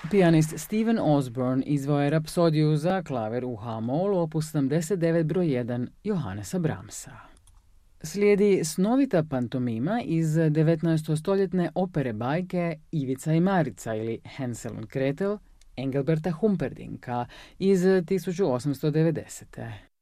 Pijanist Steven Osborne izveo je rapsodiju za klaver u H-mol, opus 79 broj 1 Johannesa Brahmsa. Slijedi snovita pantomima iz 19. stoljetne opere bajke Ivica i Marica ili Hansel und Gretel Engelberta Humperdinka iz 1890.